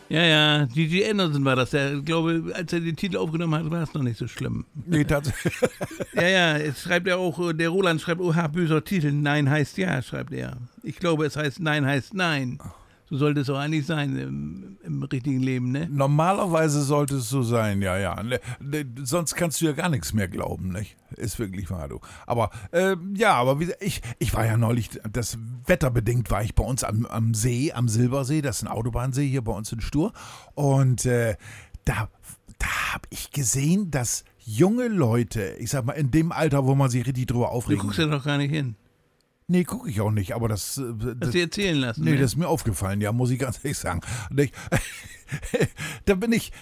Ja, die Anderson war das. Ich glaube, als er den Titel aufgenommen hat, war es noch nicht so schlimm. Nee, tatsächlich. Ja, jetzt schreibt er auch, der Roland schreibt, oha, böser Titel, Nein heißt Ja, schreibt er. Ich glaube, es heißt Nein heißt Nein. So sollte es auch eigentlich sein im richtigen Leben, ne? Normalerweise sollte es so sein, ja. Sonst kannst du ja gar nichts mehr glauben, nicht? Ist wirklich wahr, du. Aber, aber ich war ja neulich, das wetterbedingt war ich bei uns am See, am Silbersee, das ist ein Autobahnsee hier bei uns in Stur. Und da habe ich gesehen, dass junge Leute, ich sag mal, in dem Alter, wo man sich richtig drüber Du aufregen guckst ja doch gar nicht hin. Nee, gucke ich auch nicht, aber das Hast du erzählen lassen? Nee, ne? das ist mir aufgefallen, ja, muss ich ganz ehrlich sagen. Und da bin ich,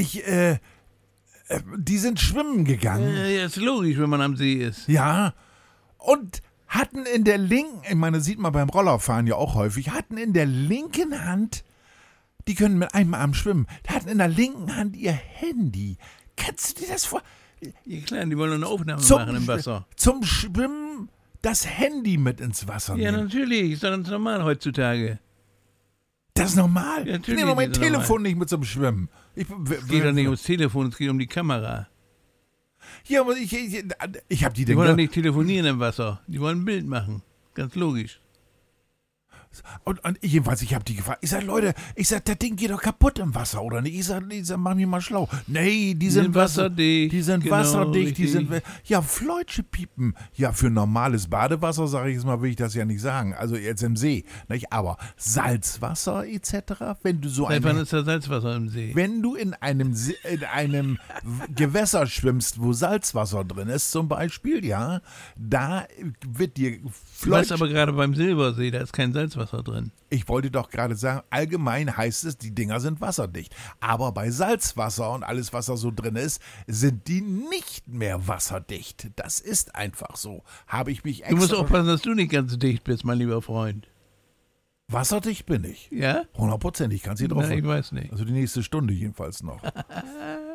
die sind schwimmen gegangen. Ja, ist logisch, wenn man am See ist. Ja, und hatten in der linken, ich meine, sieht man beim Rollerfahren ja auch häufig, hatten in der linken Hand, die können mit einem Arm schwimmen, hatten in der linken Hand ihr Handy. Kannst du dir das vor? Ja klar, die wollen eine Aufnahme machen im Wasser. Zum Schwimmen das Handy mit ins Wasser Ja, nehmen. natürlich, ist doch ganz normal heutzutage. Das ist normal. Ja, Ich nehme mein ist Telefon nicht mit zum Schwimmen. Es geht doch nicht ums Telefon, es geht um die Kamera. Ja, aber ich habe die Die Dinger. wollen doch nicht telefonieren im Wasser. Die wollen ein Bild machen. Ganz logisch. Und jedenfalls, ich habe die gefragt. Ich sag, Leute, das Ding geht doch kaputt im Wasser, oder nicht? Ich sag, mach mich mal schlau. Nee, die sind wasserdicht. Die sind genau, wasserdicht, richtig. ja, Fleutsche piepen. Ja, für normales Badewasser, sage ich jetzt mal, will ich das ja nicht sagen. Also jetzt im See, nicht? Aber Salzwasser etc., wenn du so Seit wann ist da Salzwasser im See? Wenn du in einem Gewässer schwimmst, wo Salzwasser drin ist, zum Beispiel, ja, da wird dir Du weißt aber gerade beim Silbersee, da ist kein Salzwasser drin. Ich wollte doch gerade sagen, allgemein heißt es, die Dinger sind wasserdicht. Aber bei Salzwasser und alles, was da so drin ist, sind die nicht mehr wasserdicht. Das ist einfach so. Habe ich mich extra... Du musst aufpassen, dass du nicht ganz so dicht bist, mein lieber Freund. Wasserdicht bin ich. Ja? 100%, ich kann sie drauf. Na, ich weiß nicht. Also die nächste Stunde jedenfalls noch.